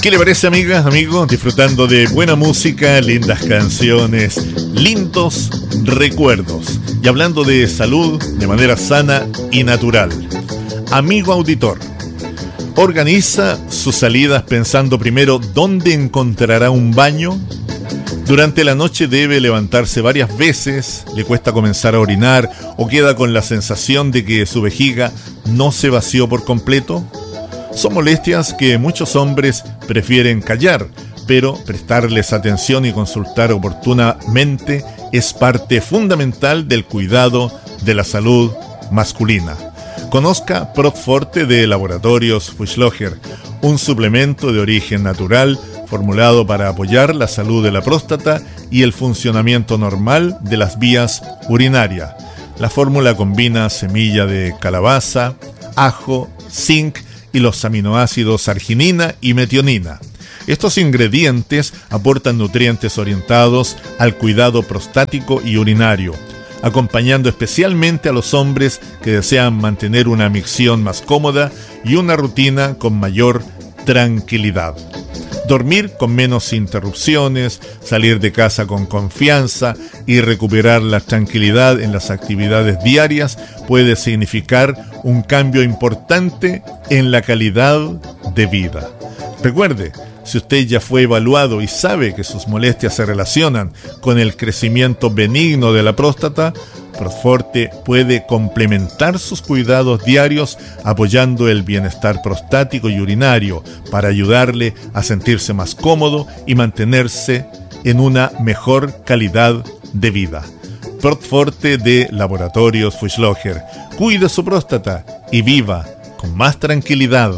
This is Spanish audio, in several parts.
¿Qué le parece, amigas, amigos? Disfrutando de buena música, lindas canciones, lindos recuerdos. Y hablando de salud de manera sana y natural. Amigo auditor, organiza sus salidas pensando primero dónde encontrará un baño. Durante la noche debe levantarse varias veces, le cuesta comenzar a orinar o queda con la sensación de que su vejiga no se vació por completo. Son molestias que muchos hombres prefieren callar, pero prestarles atención y consultar oportunamente es parte fundamental del cuidado de la salud masculina. Conozca Protforte de Laboratorios Fuchslocher, un suplemento de origen natural formulado para apoyar la salud de la próstata y el funcionamiento normal de las vías urinarias. La fórmula combina semilla de calabaza, ajo, zinc y los aminoácidos arginina y metionina. Estos ingredientes aportan nutrientes orientados al cuidado prostático y urinario, acompañando especialmente a los hombres que desean mantener una micción más cómoda y una rutina con mayor tranquilidad. Dormir con menos interrupciones, salir de casa con confianza y recuperar la tranquilidad en las actividades diarias puede significar un cambio importante en la calidad de vida. Recuerde, si usted ya fue evaluado y sabe que sus molestias se relacionan con el crecimiento benigno de la próstata, Protforte puede complementar sus cuidados diarios apoyando el bienestar prostático y urinario para ayudarle a sentirse más cómodo y mantenerse en una mejor calidad de vida. Protforte de Laboratorios Fuchslocher. Cuide su próstata y viva con más tranquilidad.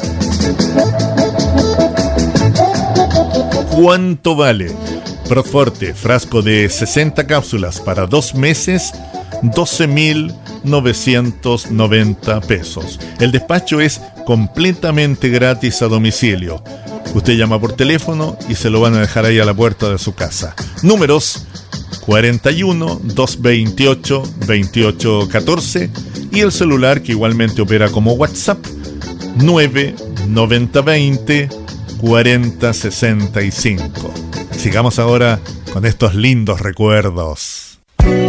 ¿Cuánto vale? Protforte, frasco de 60 cápsulas para 2 meses, 12.990 pesos. El despacho es completamente gratis a domicilio. Usted llama por teléfono y se lo van a dejar ahí a la puerta de su casa. Números 41 228 2814 y el celular que igualmente opera como WhatsApp 99020 4065. Sigamos ahora con estos lindos recuerdos.